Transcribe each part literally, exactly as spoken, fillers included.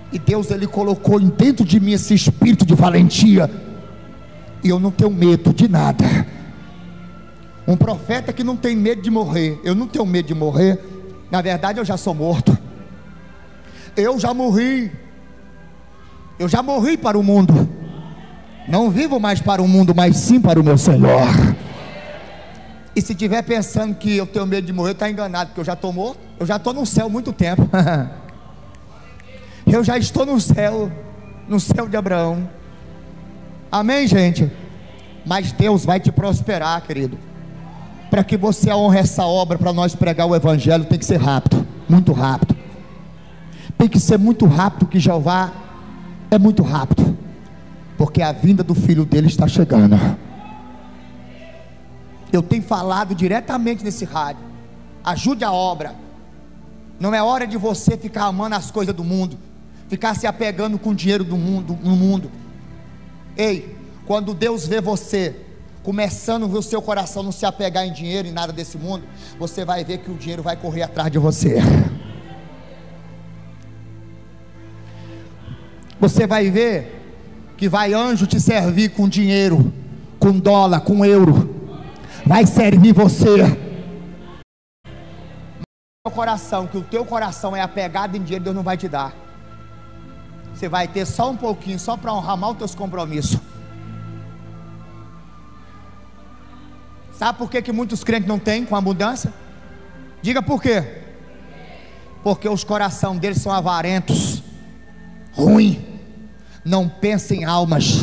E Deus, Ele colocou dentro de mim esse espírito de valentia, e eu não tenho medo de nada. Um profeta que não tem medo de morrer. Eu não tenho medo de morrer. Na verdade eu já sou morto. Eu já morri. Eu já morri para o mundo. Não vivo mais para o mundo, mas sim para o meu Senhor. E se estiver pensando que eu tenho medo de morrer, está enganado, porque eu já estou morto. Eu já estou no céu há muito tempo. Eu já estou no céu, no céu de Abraão. Amém, gente? Mas Deus vai te prosperar, querido. Para que você honre essa obra, para nós pregar o Evangelho, tem que ser rápido, muito rápido. Tem que ser muito rápido, que Jeová é muito rápido, porque a vinda do Filho dele está chegando. Eu tenho falado diretamente nesse rádio: ajude a obra. Não é hora de você ficar amando as coisas do mundo, ficar se apegando com o dinheiro do mundo, no mundo. Ei, quando Deus vê você começando a ver o seu coração não se apegar em dinheiro e nada desse mundo, você vai ver que o dinheiro vai correr atrás de você. Você vai ver que vai anjo te servir com dinheiro, com dólar, com euro. Vai servir você. O coração, que o teu coração é apegado em dinheiro, Deus não vai te dar. Você vai ter só um pouquinho, só para honrar mal os teus compromissos. Sabe por que que muitos crentes não têm com abundância? Diga por quê? Porque os corações deles são avarentos, ruim, não pensa em almas.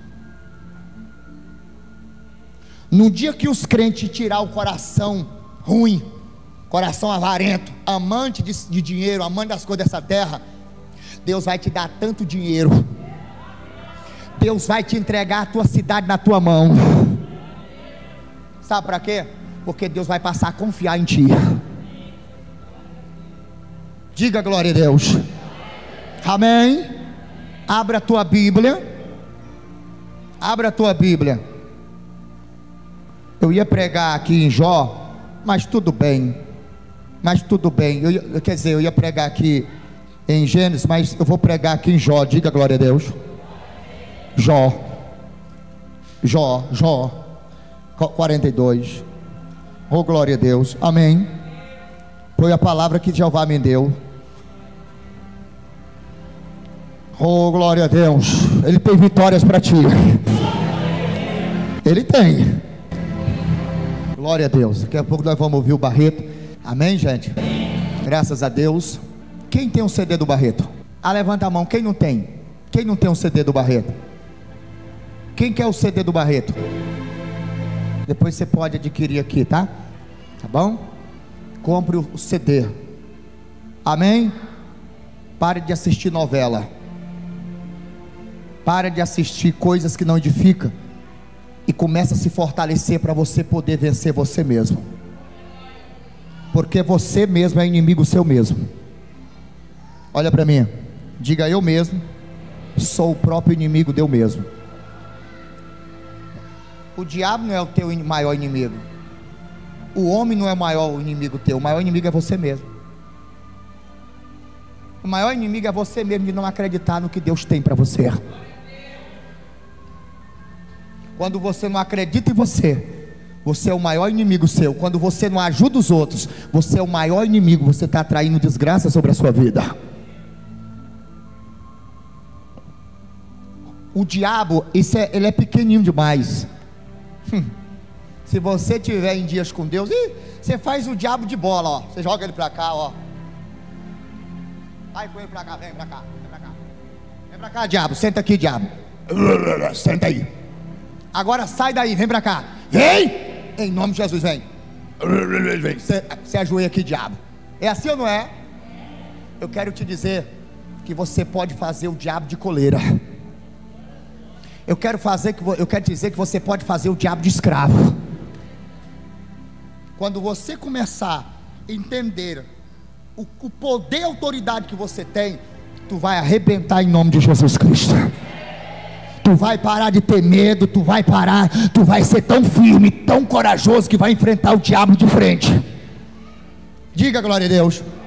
No dia que os crentes tirar o coração ruim, coração avarento, amante de, de dinheiro, amante das coisas dessa terra, Deus vai te dar tanto dinheiro, Deus vai te entregar a tua cidade na tua mão. Sabe para quê? Porque Deus vai passar a confiar em ti. Diga glória a Deus. Amém. Abra a tua Bíblia. Abra a tua Bíblia. Eu ia pregar aqui em Jó, mas tudo bem. Mas tudo bem. Eu, ia, quer dizer, eu ia pregar aqui em Gênesis, mas eu vou pregar aqui em Jó. Diga glória a Deus. Jó. Jó, Jó. quarenta e dois. Oh, glória a Deus. Amém. Foi a palavra que Jeová me deu. Oh, glória a Deus. Ele tem vitórias para ti. Ele tem. Glória a Deus. Daqui a pouco nós vamos ouvir o Barreto. Amém, gente? Graças a Deus. Quem tem um C D do Barreto? Ah, levanta a mão. Quem não tem? Quem não tem um C D do Barreto? Quem quer o C D do Barreto? Depois você pode adquirir aqui, tá? Tá bom? Compre o C D. Amém? Pare de assistir novela. Pare de assistir coisas que não edificam. E comece a se fortalecer para você poder vencer você mesmo. Porque você mesmo é inimigo seu mesmo. Olha para mim. Diga: eu mesmo sou o próprio inimigo de eu mesmo. O diabo não é o teu maior inimigo. O homem não é o maior inimigo teu. O maior inimigo é você mesmo. O maior inimigo é você mesmo, de não acreditar no que Deus tem para você. Quando você não acredita em você, você é o maior inimigo seu. Quando você não ajuda os outros, você é o maior inimigo. Você está atraindo desgraça sobre a sua vida. O diabo, isso é, ele é pequenininho demais. Hum. Se você tiver em dias com Deus, ih, você faz o diabo de bola, ó. Você joga ele pra cá, ó. Vai com ele pra cá, vem pra cá, vem pra cá. Vem pra cá, diabo, senta aqui, diabo. Senta aí. Agora sai daí, vem pra cá. Vem! Em nome de Jesus, vem. Você, você ajoelha aqui, diabo. É assim ou não é? Eu quero te dizer que você pode fazer o diabo de coleira. Eu quero fazer que eu quero dizer que você pode fazer o diabo de escravo. Quando você começar a entender o, o poder e a autoridade que você tem, tu vai arrebentar em nome de Jesus Cristo. Tu vai parar de ter medo, tu vai parar, tu vai ser tão firme, tão corajoso que vai enfrentar o diabo de frente. Diga glória a Deus.